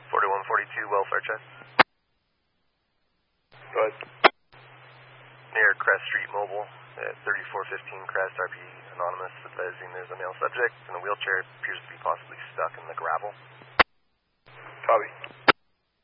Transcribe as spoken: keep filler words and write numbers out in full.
forty-one forty-two, welfare check. Go ahead. Near Crest Street Mobile at thirty-four fifteen Crest, R P anonymous, advising there's a male subject in a wheelchair, appears to be possibly stuck in the gravel. Copy.